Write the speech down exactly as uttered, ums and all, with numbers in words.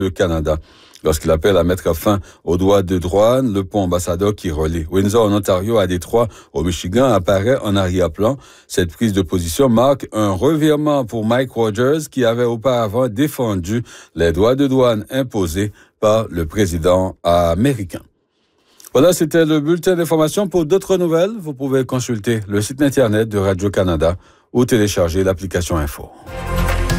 le Canada. Lorsqu'il appelle à mettre fin aux droits de douane, le pont ambassadeur qui relie Windsor en Ontario à Détroit au Michigan apparaît en arrière-plan. Cette prise de position marque un revirement pour Mike Rogers qui avait auparavant défendu les droits de douane imposés par le président américain. Voilà, c'était le bulletin d'information. Pour d'autres nouvelles, vous pouvez consulter le site internet de Radio-Canada ou télécharger l'application Info.